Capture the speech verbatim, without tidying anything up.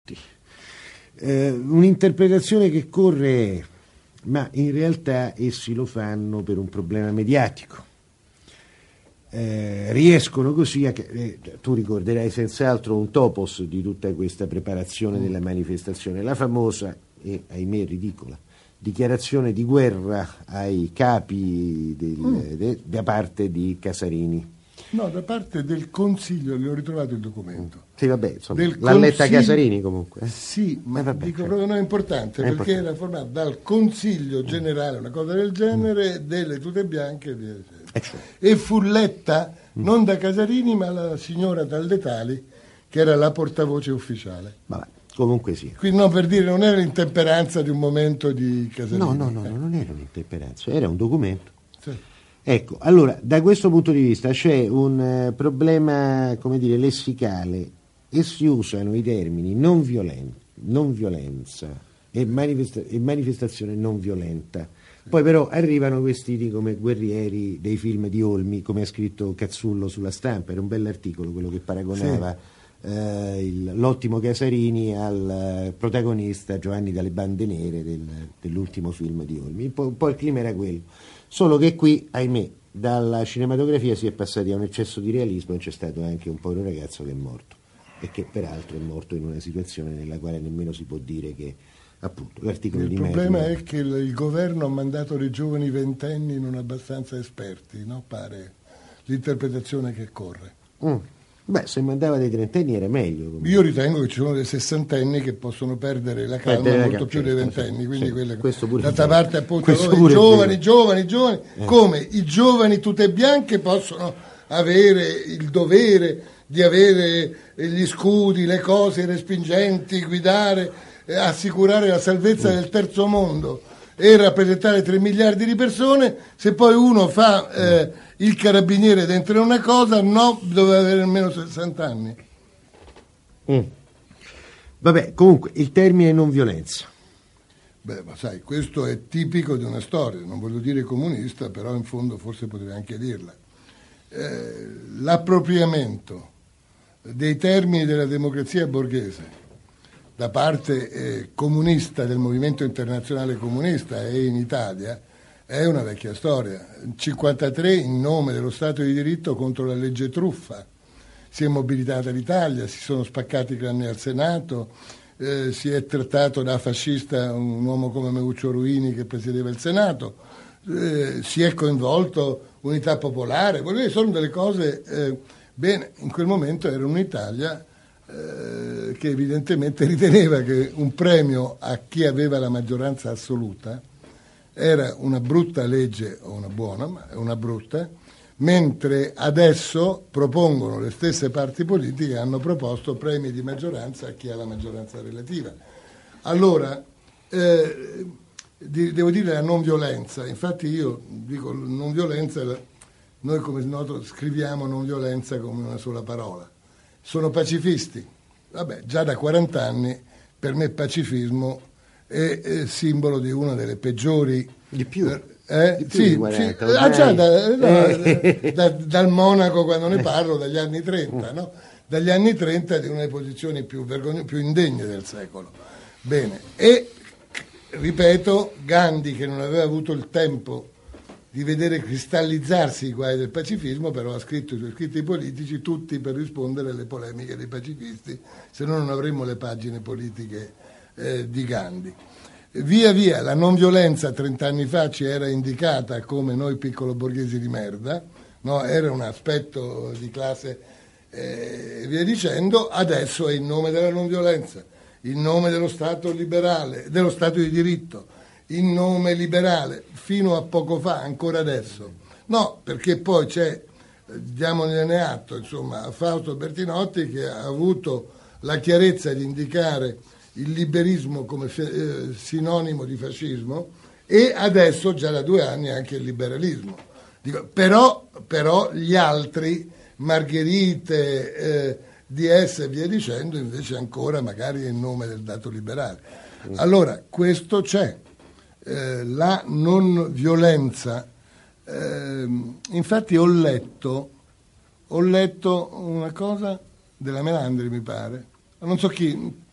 tutti. Eh, un'interpretazione che corre, ma in realtà essi lo fanno per un problema mediatico. Eh, riescono così a... Eh, tu ricorderai senz'altro un topos di tutta questa preparazione della manifestazione, la famosa e ahimè ridicola dichiarazione di guerra ai capi del, mm. de, da parte di Casarini. No, da parte del Consiglio, le ho ritrovato il documento. Sì, vabbè, insomma, l'ha letta Casarini comunque. Eh? Sì, ma eh, vabbè, dico cioè, proprio non è importante, è perché importante. era formata dal Consiglio generale, una cosa del genere, mm. delle tute bianche, eh, cioè. e fu letta mm. non da Casarini, ma la signora Taldetali, che era la portavoce ufficiale. Vabbè. Comunque sì. Quindi no, per dire, non era l'intemperanza di un momento di Casarini. No, no, no, eh. no non era un'intemperanza, era un documento. Sì. Ecco, allora, da questo punto di vista c'è un uh, problema, come dire, lessicale, e si usano i termini non, violen- non violenza e, manifesta- e manifestazione non violenta. Sì. Poi però arrivano vestiti come guerrieri dei film di Olmi, come ha scritto Cazzullo sulla Stampa, era un bell'articolo quello che paragonava... Sì. Uh, il, l'ottimo Casarini al uh, protagonista Giovanni dalle Bande Nere del, dell'ultimo film di Olmi. Un po', un po' il clima era quello, solo che qui, ahimè, dalla cinematografia si è passati a un eccesso di realismo e c'è stato anche un povero ragazzo che è morto e che peraltro è morto in una situazione nella quale nemmeno si può dire che, appunto, l'articolo il di problema Merlo... è che il, il governo ha mandato dei giovani ventenni non abbastanza esperti, no? Pare l'interpretazione che corre. Mm. Beh, se mandava dei trentenni era meglio. Comunque. Io ritengo che ci sono dei sessantenni che possono perdere la calma perdere molto la più dei ventenni, quindi sì, quelle d'altra parte appunto i giovani, giovani, giovani, eh. come i giovani tute bianche possono avere il dovere di avere gli scudi, le cose, i respingenti, guidare, eh, assicurare la salvezza mm. del terzo mondo e rappresentare tre miliardi di persone, se poi uno fa eh, il carabiniere dentro una cosa, no, doveva avere almeno sessanta anni. Mm. Vabbè, comunque, il termine non violenza. Beh, ma sai, questo è tipico di una storia, non voglio dire comunista, però in fondo forse potrei anche dirla. Eh, l'appropriamento dei termini della democrazia borghese da parte eh, comunista del movimento internazionale comunista e in Italia è una vecchia storia. Nel cinquantatré, in nome dello Stato di diritto contro la legge truffa, si è mobilitata l'Italia, si sono spaccati i cranni al Senato, eh, si è trattato da fascista un uomo come Meuccio Ruini che presiedeva il Senato, eh, si è coinvolto Unità Popolare, sono delle cose, eh, bene, in quel momento era un'Italia eh, che evidentemente riteneva che un premio a chi aveva la maggioranza assoluta era una brutta legge, o una buona, ma una brutta, mentre adesso propongono le stesse parti politiche, hanno proposto premi di maggioranza a chi ha la maggioranza relativa. Allora, eh, devo dire la non violenza, infatti io dico non violenza, noi come noto scriviamo non violenza come una sola parola. Sono pacifisti, vabbè, già da quaranta anni per me pacifismo è, è simbolo di una delle peggiori... Di più? Eh? Di più sì, di quaranta, sì. Ah, già da, no, da, dal Monaco quando ne parlo, dagli anni trenta, no? Dagli anni trenta di una delle posizioni più, vergogn- più indegne del secolo. Bene, e ripeto, Gandhi, che non aveva avuto il tempo di vedere cristallizzarsi i guai del pacifismo, però ha scritto i suoi scritti politici tutti per rispondere alle polemiche dei pacifisti, se no non avremmo le pagine politiche eh, di Gandhi. Via via la non violenza trent'anni fa ci era indicata come noi piccolo borghesi di merda, no? Era un aspetto di classe e eh, via dicendo, adesso è in nome della non violenza, in nome dello Stato liberale, dello Stato di diritto, in nome liberale, fino a poco fa, ancora adesso. No, perché poi c'è, diamone atto, insomma, Fausto Bertinotti che ha avuto la chiarezza di indicare il liberismo come eh, sinonimo di fascismo e adesso già da due anni anche il liberalismo. Dico, però, però gli altri, Margherite, eh, D S e via dicendo, invece ancora magari in nome del dato liberale. Allora, questo c'è. Eh, la non violenza, eh, infatti ho letto, ho letto una cosa della Melandri, mi pare, non so chi,